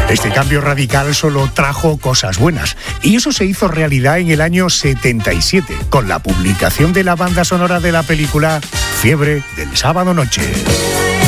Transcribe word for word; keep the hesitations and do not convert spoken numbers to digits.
Este cambio radical solo trajo cosas buenas, y eso se hizo realidad en el año setenta y siete, con la publicación de la banda sonora de la película Fiebre del sábado noche.